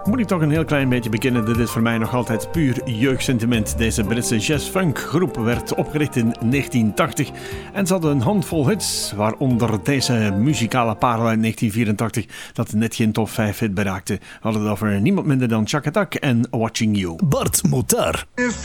Moet ik toch een heel klein beetje bekennen, dit is voor mij nog altijd puur jeugdsentiment. Deze Britse jazz-funk groep werd opgericht in 1980 en ze hadden een handvol hits, waaronder deze muzikale parel uit 1984 dat net geen top 5 hit bereikte. We hadden het over niemand minder dan Chaka Tak en Watching You. Bart Motar. If